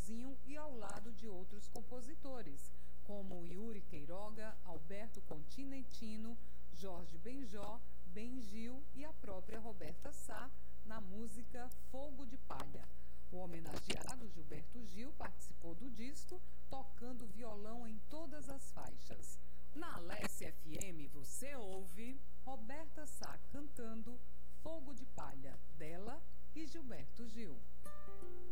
sozinho e ao lado de outros compositores, como Yuri Queiroga, Alberto Continentino, Jorge Benjó, Ben Gil e a própria Roberta Sá, na música Fogo de Palha. O homenageado Gilberto Gil participou do disco, tocando violão em todas as faixas. Na Alessia FM você ouve Roberta Sá cantando Fogo de Palha, dela e Gilberto Gil.